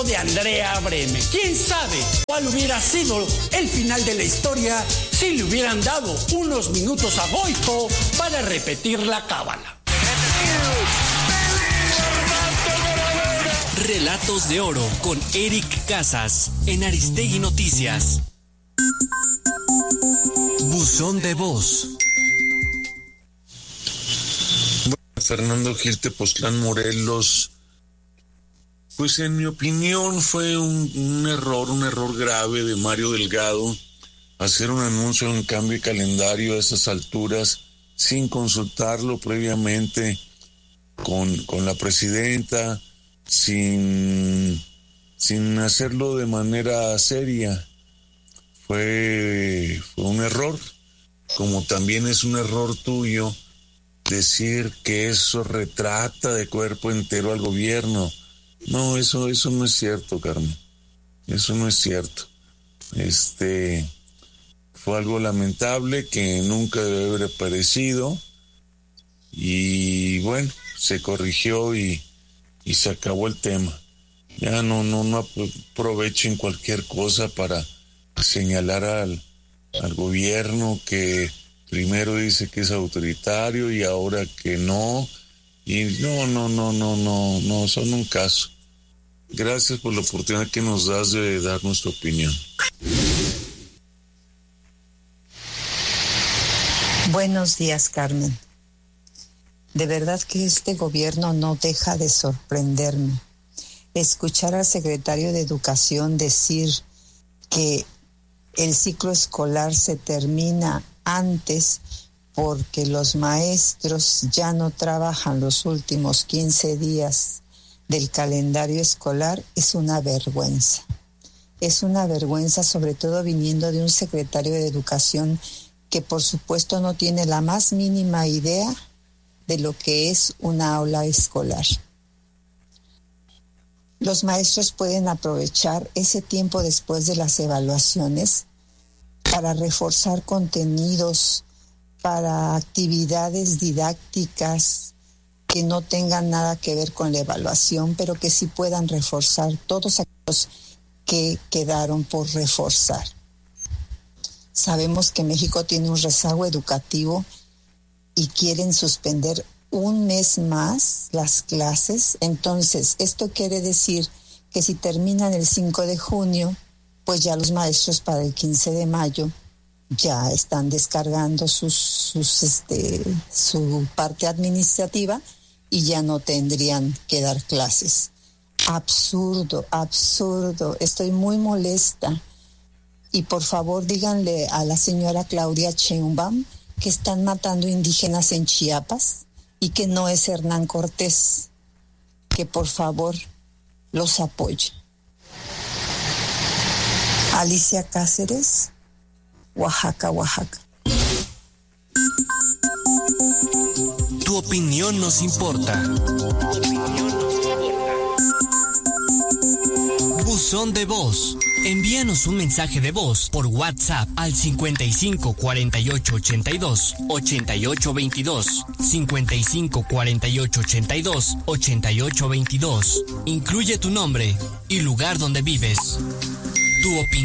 de Andrea Breme. ¿Quién sabe cuál hubiera sido el final de la historia si le hubieran dado unos minutos a Goico para repetir la cábala? Relatos de Oro con Eric Casas en Aristegui Noticias. Buzón de voz. Fernando Gil, Tepoztlán, Morelos. Pues en mi opinión fue un error grave de Mario Delgado hacer un anuncio de un cambio de calendario a esas alturas sin consultarlo previamente con la presidenta, sin hacerlo de manera seria. Fue un error, como también es un error tuyo decir que eso retrata de cuerpo entero al gobierno. No, eso no es cierto, Carmen. Eso no es cierto. Fue algo lamentable que nunca debe haber aparecido. Y bueno, se corrigió y se acabó el tema. Ya no aprovechen cualquier cosa para señalar al gobierno que primero dice que es autoritario y ahora que no. Y no, son un caso. Gracias por la oportunidad que nos das de dar nuestra opinión. Buenos días, Carmen. De verdad que este gobierno no deja de sorprenderme. Escuchar al secretario de Educación decir que el ciclo escolar se termina antes porque los maestros ya no trabajan los últimos 15 días del calendario escolar es una vergüenza. Es una vergüenza, sobre todo viniendo de un secretario de Educación que por supuesto no tiene la más mínima idea de lo que es una aula escolar. Los maestros pueden aprovechar ese tiempo después de las evaluaciones para reforzar contenidos, para actividades didácticas que no tengan nada que ver con la evaluación, pero que sí puedan reforzar todos aquellos que quedaron por reforzar. Sabemos que México tiene un rezago educativo y quieren suspender un mes más las clases. Entonces, esto quiere decir que si terminan el 5 de junio, pues ya los maestros para el 15 de mayo ya están descargando su parte administrativa y ya no tendrían que dar clases. Absurdo. Estoy muy molesta. Y por favor díganle a la señora Claudia Sheinbaum que están matando indígenas en Chiapas y que no es Hernán Cortés, que por favor los apoye. Alicia Cáceres, Oaxaca. Tu opinión nos importa. Buzón de voz. Envíanos un mensaje de voz por WhatsApp al 55 48 82 88 22, 55 48 82 88 22. Incluye tu nombre y lugar donde vives. Tu opinión.